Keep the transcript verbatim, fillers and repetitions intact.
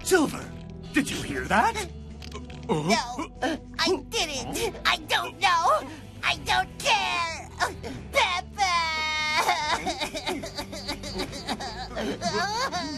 Silver, did you hear that? No, I didn't. I don't know. I don't care. Peppa!